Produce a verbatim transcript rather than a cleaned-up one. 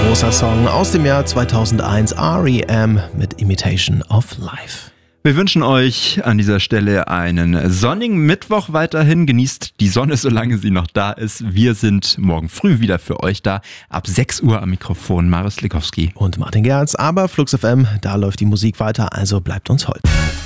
großer Song aus dem Jahr zweitausendeins, R E M mit Imitation of Life. Wir wünschen euch an dieser Stelle einen sonnigen Mittwoch weiterhin. Genießt die Sonne, solange sie noch da ist. Wir sind morgen früh wieder für euch da. Ab sechs Uhr am Mikrofon Marius Likowski und Martin Gerz. Aber Flux F M, da läuft die Musik weiter, also bleibt uns hold.